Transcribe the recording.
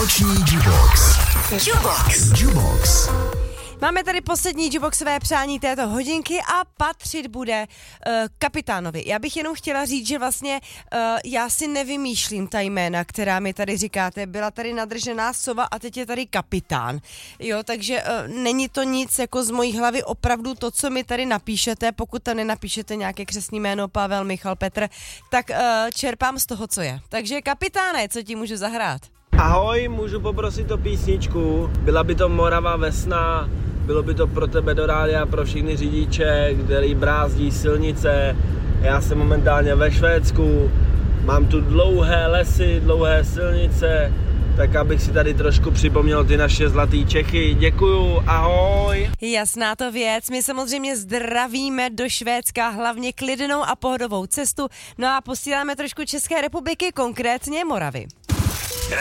Noční Jukebox. Jukebox. Máme tady poslední jukeboxové přání této hodinky a patřit bude kapitánovi. Já bych jenom chtěla říct, že vlastně já si nevymýšlím ta jména, která mi tady říkáte. Byla tady nadržená sova a teď je tady kapitán. Jo, takže není to nic jako z mojí hlavy, opravdu to, co mi tady napíšete, pokud tam nenapíšete nějaké křestní jméno Pavel, Michal, Petr, tak čerpám z toho, co je. Takže kapitáne, co ti můžu zahrát? Ahoj, můžu poprosit o písničku, byla by to Morava Vesna, bylo by to pro tebe do rádia, pro všechny řidiče, který brázdí silnice. Já jsem momentálně ve Švédsku, mám tu dlouhé lesy, dlouhé silnice, tak abych si tady trošku připomněl ty naše zlatý Čechy. Děkuju, ahoj. Jasná to věc, my samozřejmě zdravíme do Švédska, hlavně klidnou a pohodovou cestu, no a posíláme trošku České republiky, konkrétně Moravy.